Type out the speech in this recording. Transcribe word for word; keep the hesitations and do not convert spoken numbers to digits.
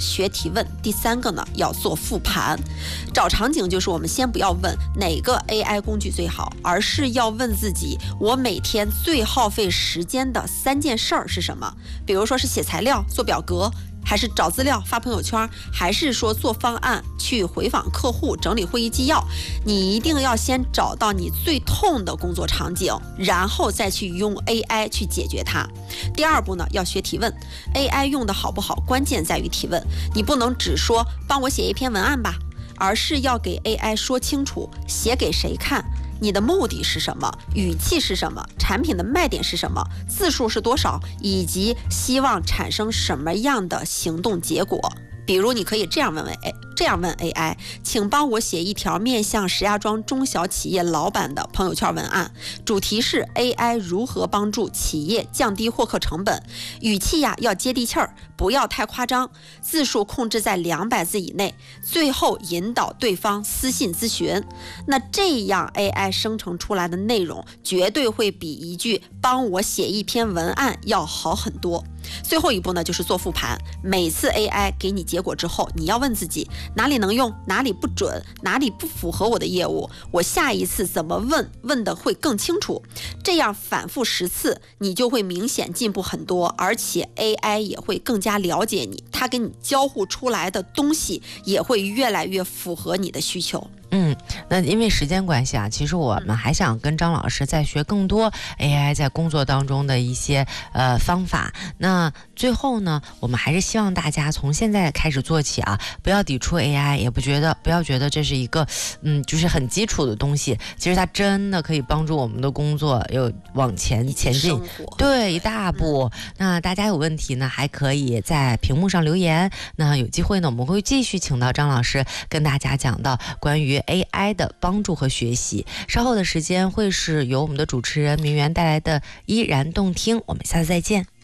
学提问，第三个呢要做复盘。找场景就是我们先不要问哪个 A I 工具最好，而是要问自己，我每天最耗费时间的三件事儿是什么？比如说是写材料、做表格，还是找资料发朋友圈，还是说做方案去回访客户整理会议纪要。你一定要先找到你最痛的工作场景，然后再去用 A I 去解决它。第二步呢，要学提问。 A I 用的好不好，关键在于提问。你不能只说帮我写一篇文案吧，而是要给 A I 说清楚写给谁看，你的目的是什么，语气是什么，产品的卖点是什么，字数是多少，以及希望产生什么样的行动结果。比如你可以这样问问 A 这样问 A I， 请帮我写一条面向石家庄中小企业老板的朋友圈文案，主题是 A I 如何帮助企业降低获客成本，语气呀要接地气儿，不要太夸张，字数控制在两百字以内，最后引导对方私信咨询。那这样 A I 生成出来的内容绝对会比一句帮我写一篇文案要好很多。最后一步呢，就是做复盘。每次 A I 给你结果之后，你要问自己哪里能用，哪里不准，哪里不符合我的业务，我下一次怎么问，问的会更清楚。这样反复十次，你就会明显进步很多，而且 A I 也会更加了解你，它给你交互出来的东西也会越来越符合你的需求。 嗯，那因为时间关系啊，其实我们还想跟张老师再学更多 A I 在工作当中的一些呃方法。那最后呢，我们还是希望大家从现在开始做起啊，不要抵触 A I， 也不觉得不要觉得这是一个嗯就是很基础的东西，其实它真的可以帮助我们的工作有往前前进，对，一大步。嗯、那大家有问题呢，还可以在屏幕上留言。那有机会呢，我们会继续请到张老师跟大家讲到关于A I 的帮助和学习。稍后的时间会是由我们的主持人明媛带来的依然动听，我们下次再见。